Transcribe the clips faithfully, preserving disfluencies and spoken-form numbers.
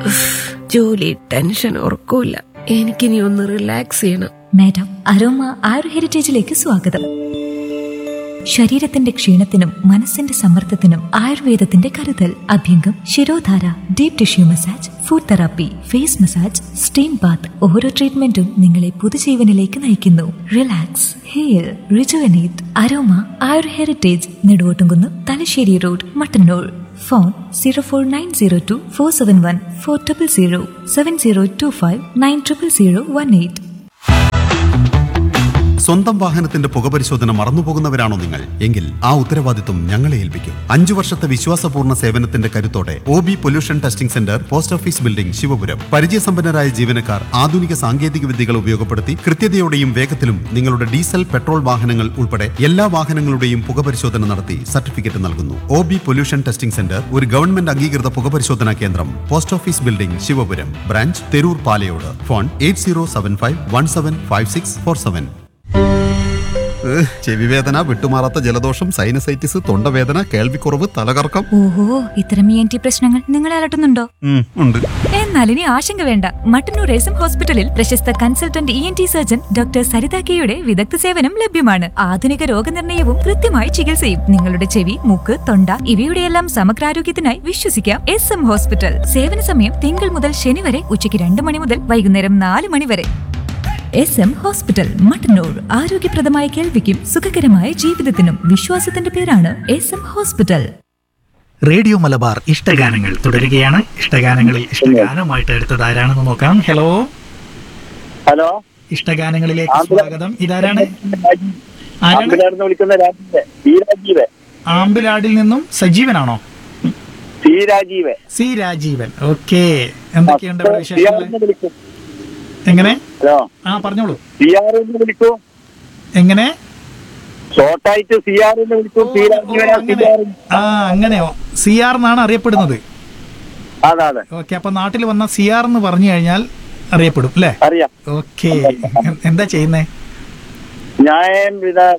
ജോലി, ടെൻഷൻ, ഉറക്കൂല. എനിക്കിനി ഒന്ന് റിലാക്സ് ചെയ്യണം. മാഡം, അരോമ ആയുർ ഹെറിറ്റേജിലേക്ക് സ്വാഗതം. ശരീരത്തിന്റെ ക്ഷീണത്തിനും മനസ്സിന്റെ സമ്മർദ്ദത്തിനും ആയുർവേദത്തിന്റെ കരുതൽ. അഭ്യംഗം, shirodhara, deep tissue massage, food therapy, face massage, steam Baat, ഓരോ ട്രീറ്റ്മെന്റും നിങ്ങളെ പുതുജീവനിലേക്ക് നയിക്കുന്നു. Relax, heal, rejuvenate. Aroma Ayur heritage, Neduvottumkunnu, Thalassery road, Mattannur. Phone zero four nine zero to four seven one four triple zero seven zero to five nine triple zero one eight. സ്വന്തം വാഹനത്തിന്റെ പുകപരിശോധന മറന്നുപോകുന്നവരാണോ നിങ്ങൾ? എങ്കിൽ ആ ഉത്തരവാദിത്വം ഞങ്ങളെ ഏൽപ്പിക്കും. അഞ്ചു വർഷത്തെ വിശ്വാസപൂർണ്ണ സേവനത്തിന്റെ കരുത്തോടെ O B pollution testing centre, post office building, Sivapuram. പരിചയസമ്പന്നരായ ജീവനക്കാർ ആധുനിക സാങ്കേതിക വിദ്യകൾ ഉപയോഗപ്പെടുത്തി കൃത്യതയോടെയും വേഗത്തിലും നിങ്ങളുടെ ഡീസൽ, പെട്രോൾ വാഹനങ്ങൾ ഉൾപ്പെടെ എല്ലാ വാഹനങ്ങളുടെയും പുകപരിശോധന നടത്തി സർട്ടിഫിക്കറ്റ് നൽകുന്നു. O B pollution testing centre ഒരു ഗവൺമെന്റ് അംഗീകൃത പുകപരിശോധനാ കേന്ദ്രം. Post office building, Sivapuram. Branch Theroor Palayode. Phone eight zero seven five one seven five six four seven. ചെവിവേദന, വിട്ടുമാറാത്ത ജലദോഷം, സൈനസൈറ്റിസ്, തൊണ്ടവേദന, കേൾവിക്കുറവ്, തലകറക്കം. ഓഹോ, ഇത്തരം ഇ എൻ ടി പ്രശ്നങ്ങൾ നിങ്ങളെ അലട്ടുന്നുണ്ടോ? ഉണ്ട്. എന്നാൽ ഇനി ആശങ്ക വേണ്ട. മട്ടന്നൂർ എസ് എം ഹോസ്പിറ്റലിൽ പ്രശസ്ത consultant E N T surgeon doctor Saritha കെയുടെ വിദഗ്ധ സേവനം ലഭ്യമാണ്. ആധുനിക രോഗനിർണയവും കൃത്യമായ ചികിത്സയും. നിങ്ങളുടെ ചെവി, മൂക്ക്, തൊണ്ട ഇവയുടെയെല്ലാം സമഗ്രാരോഗ്യത്തിനായി വിശ്വസിക്കാം എസ് എം ഹോസ്പിറ്റൽ. സേവന സമയം തിങ്കൾ മുതൽ ശനി വരെ ഉച്ചയ്ക്ക് രണ്ട് മണി മുതൽ വൈകുന്നേരം നാല് മണി വരെ. S M hospital, Mattannur. ആരോഗ്യപ്രദമായ കേൾവിക്കും സുഖകരമായ ജീവിതത്തിനും വിശ്വാസത്തിന്റെ പേരാണ് S M hospital. Radio Malabar ഇഷ്ടഗാനങ്ങൾ തുടരുകയാണ്. ഇഷ്ടഗാനങ്ങളിൽ ഇഷ്ടഗാനമായിട്ട് എടുത്തത് ആരാണെന്ന് നോക്കാം. ഹലോ ഹലോ ഇഷ്ടഗാനങ്ങളിലേക്ക് സ്വാഗതം. ഇതാരാണ്? ആമ്പിലാടിൽ നിന്നും സജീവനാണോ? സി രാജീവൻ. ഓക്കെ, എന്തൊക്കെയുണ്ട് വിശേഷങ്ങൾ? എങ്ങനെ? ആ പറഞ്ഞോളൂ. എങ്ങനെ? ആ അങ്ങനെയോ? സി ആർ എന്നാണ് അറിയപ്പെടുന്നത്. ഓക്കെ, അപ്പൊ നാട്ടിൽ വന്ന സി ആർ എന്ന് പറഞ്ഞു കഴിഞ്ഞാൽ അറിയപ്പെടും അല്ലേ? ഓക്കെ, എന്താ ചെയ്യുന്നേ? ഞാൻ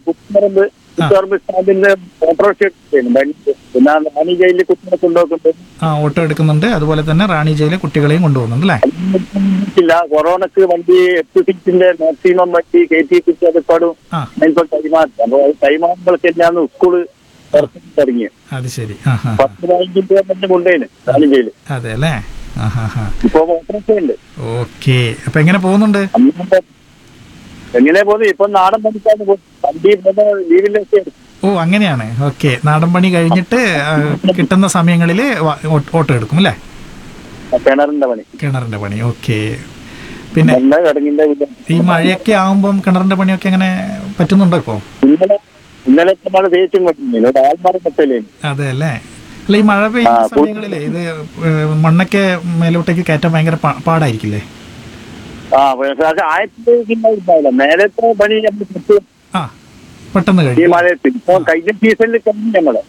ആ ഓട്ടോ എടുക്കുന്നുണ്ട്, അതുപോലെ തന്നെ റാണി ജയിലെ കുട്ടികളെയും കൊണ്ടുപോകുന്നുണ്ട് അല്ലേ? കൊറോണക്ക് വണ്ടി എട്ട് സീറ്റിന്റെ മാക്സിമം വണ്ടി കയറ്റി കുറ്റിപ്പാടും കൈമാറി കൈമാറുമ്പോഴൊക്കെ ഞാൻ സ്കൂള് തുടങ്ങിയത്. അത് ശരി. പത്ത് പതിനഞ്ച് രൂപ കൊണ്ടേന് റാണി ജയില്. അതെ അല്ലേ? ഇപ്പൊ ഓപ്പറേഷൻ ഉണ്ട്. ഓക്കെ, അപ്പൊ എങ്ങനെ പോകുന്നുണ്ട്? എങ്ങനെ പോകുന്നു? ഇപ്പൊ നാടൻ പണിക്കാണ് വണ്ടി ലീവിലൊക്കെ. ഓ അങ്ങനെയാണ്. ഓക്കെ, നാടൻ പണി കഴിഞ്ഞിട്ട് കിട്ടുന്ന സമയങ്ങളില് ഓട്ടോ എടുക്കും അല്ലേ? കിണറിന്റെ പണി. കിണറിന്റെ പണി. ഓക്കെ, പിന്നെ ഈ മഴയൊക്കെ ആകുമ്പം കിണറിന്റെ പണിയൊക്കെ എങ്ങനെ പറ്റുന്നുണ്ടോ ഇപ്പൊ? ഇന്നലെ മഴ തേച്ചും കൊണ്ടില്ലേ? അതെ അല്ലേ? അല്ല, ഈ മഴ പെയ്യുന്ന സമയങ്ങളില് ഇത് മണ്ണൊക്കെ മേലോട്ടേക്ക് കയറ്റാൻ ഭയങ്കര പാടായിരിക്കില്ലേ? ആ ആയിരത്തി മേലത്തെ പണി ആ പെട്ടെന്ന് കഴിയും മഴയത്ത്. ഇപ്പൊ കഴിഞ്ഞ സീസണിൽ കഴിഞ്ഞു നമ്മള്.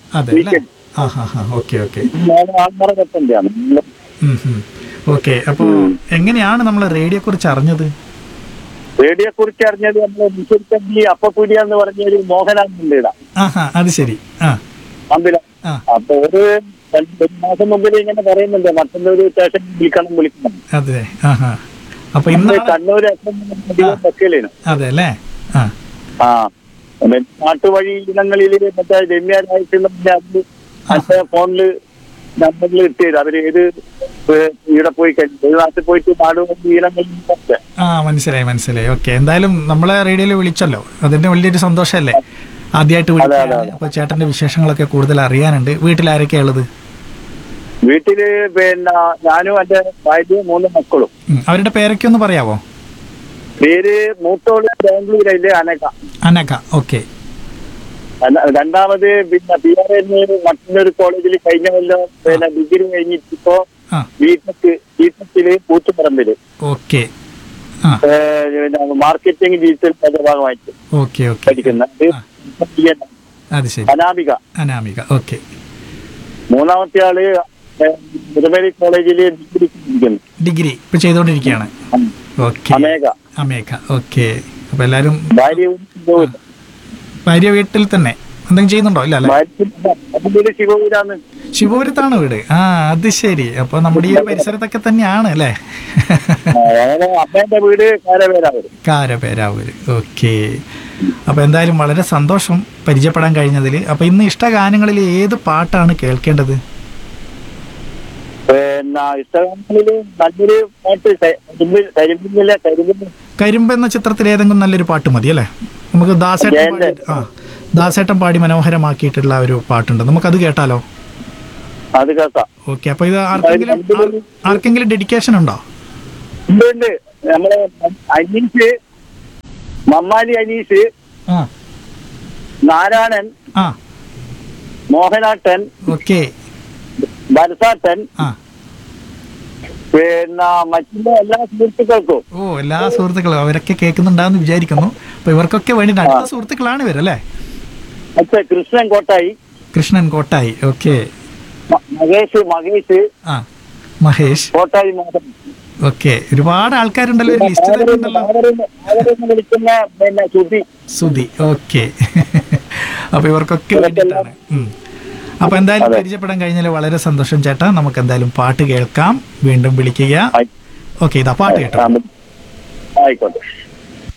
ഓക്കെ, അപ്പൊ എങ്ങനെയാണ് നമ്മൾ റേഡിയോയെ കുറിച്ച് അറിഞ്ഞത്? റേഡിയോയെ കുറിച്ച് അറിഞ്ഞത് നമ്മള് അപ്പപ്പൂടിയ എന്ന് പറഞ്ഞ ഒരു മോഹനാണ്. അത് ശരി. അപ്പൊ ഒരു രണ്ട് മാസം മുമ്പിൽ ഇങ്ങനെ പറയുന്നുണ്ട് മറ്റൊരു സ്റ്റേഷൻ വിളിക്കണം വിളിക്കണം. അതെ. അപ്പൊ ഇന്ന് കണ്ണൂർ വെക്കലേനു. അതെ അല്ലേ? ആ നാട്ടുവഴി ഇനങ്ങളില് മറ്റേ രമ്യാരായിട്ടുള്ള മറ്റേ ഫോണില് നമ്പറിൽ ഇട്ടേരും. അവര് ഏത് ഇവിടെ പോയി കഴിഞ്ഞു നാട്ടിൽ പോയിട്ട് നാടുവഴി ഇനങ്ങളിൽ. ആ മനസ്സിലായി മനസ്സിലായി. ഓക്കെ, എന്തായാലും നമ്മളെ റേഡിയോയിൽ വിളിച്ചല്ലോ, അതിന്റെ വലിയൊരു സന്തോഷല്ലേ. ആദ്യമായിട്ട് വിളിക്കാൻ. അപ്പൊ ചേട്ടന്റെ വിശേഷങ്ങളൊക്കെ കൂടുതൽ അറിയാനുണ്ട്. വീട്ടിൽ ആരൊക്കെയാ ഉള്ളത്? വീട്ടില് പിന്നെ ഞാനും എന്റെ ഭാര്യയും മൂന്ന് മക്കളും. അവരുടെ പേരൊക്കെ ഒന്ന് പറയാവോ? പേര് മൂത്തോള് ബാംഗ്ലൂരിലെ അനക. അനക. ഓക്കെ. രണ്ടാമത് പിന്നെ പി ആർ എൻ മറ്റൊരു കോളേജിൽ കഴിഞ്ഞ കൊല്ലം പിന്നെ ഡിഗ്രി കഴിഞ്ഞിട്ട് ഇപ്പോ ബിടെക് ബിടെക്കില് കൂത്തുപറമ്പില്. ഓക്കെ. മാർക്കറ്റിംഗ് ഡിജിറ്റൽ ഭാഗമായിട്ട് പഠിക്കുന്നത്. അനാമിക. അനാമിക. ഓക്കെ. മൂന്നാമത്തെ ആള് മുതുമേലി കോളേജില് ഡിഗ്രി ഡിഗ്രി ഇപ്പൊ ചെയ്തോണ്ടിരിക്കുകയാണ്. അമേഘ. അമേഘ. ഓക്കെ. അപ്പൊ എല്ലാരും ഭാര്യ ഭാര്യ വീട്ടിൽ തന്നെ എന്തെങ്കിലും ചെയ്യുന്നുണ്ടോ? ഇല്ല അല്ലേ? ശിവപുരാന്ന് ശിവപുരത്താണ് വീട്. ആ അത് ശരി. അപ്പൊ നമ്മുടെ ഈ ഒരു പരിസരത്തൊക്കെ തന്നെയാണ് അല്ലേ? അമ്മേന്റെ വീട് കാരപേരാവൂര്. കാരപേരാവൂര്. ഓക്കെ. അപ്പൊ എന്തായാലും വളരെ സന്തോഷം പരിചയപ്പെടാൻ കഴിഞ്ഞതിൽ. അപ്പൊ ഇന്ന് ഇഷ്ടഗാനങ്ങളിൽ ഏത് പാട്ടാണ് കേൾക്കേണ്ടത്? പിന്നെ ഇഷ്ടഗാനങ്ങളില് നല്ലൊരു പാട്ട് കരിമ്പില്ല കരിമ്പില്ല കരിമ്പ് എന്ന ചിത്രത്തിൽ ഏതെങ്കിലും നല്ലൊരു പാട്ട് മതി അല്ലേ? നമുക്ക് ദാസേട്ടൻ പാടി, ആ ദാസേട്ടൻ പാടി മനോഹരമാക്കിയിട്ടുള്ള ഒരു പാട്ടുണ്ട്, നമുക്കത് കേട്ടാലോ? അത് കേൾക്കാം. ഓക്കെ. അപ്പൊ ഇത് ആർക്കെങ്കിലും ആർക്കെങ്കിലും ഡെഡിക്കേഷൻ ഉണ്ടോ? ഉണ്ട്. നമ്മളെ അനീഷ്, മമ്മാലി അനീഷ്, നാരായണൻ, മോഹനാട്ടൻ, ഓക്കെ, ഭരസാട്ടൻ, പിന്നെ മറ്റുള്ള എല്ലാ സുഹൃത്തുക്കൾക്കും. ഓ എല്ലാ സുഹൃത്തുക്കളും അവരൊക്കെ കേൾക്കുന്നുണ്ടാന്ന് വിചാരിക്കുന്നു. അപ്പൊ ഇവർക്കൊക്കെ വേണ്ടിട്ട് അടുത്ത സുഹൃത്തുക്കളാണ് ഇവരല്ലേ? കൃഷ്ണൻ കോട്ടായി. കൃഷ്ണൻ കോട്ടായി. ഓക്കെ. മഹേഷ് മഹേഷ് ആ മഹേഷ് കോട്ടായി മാധവൻ. ഓക്കെ. ഒരുപാട് ആൾക്കാരുണ്ടല്ലോ, ഒരു ലിസ്റ്റ് തരുന്നുണ്ടല്ലോ. വിളിക്കുന്ന പിന്നെ സുധി. സുധി. ഓക്കെ. അപ്പൊ ഇവർക്കൊക്കെ വേണ്ടിയിട്ടാണ്. അപ്പൊ എന്തായാലും പരിചയപ്പെടാൻ കഴിഞ്ഞാൽ വളരെ സന്തോഷം ചേട്ടാ. നമുക്ക് എന്തായാലും പാട്ട് കേൾക്കാം, വീണ്ടും വിളിക്കുക. ഓക്കെ, ഇതാ പാട്ട് കേട്ടോ. ആയിക്കോട്ടെ.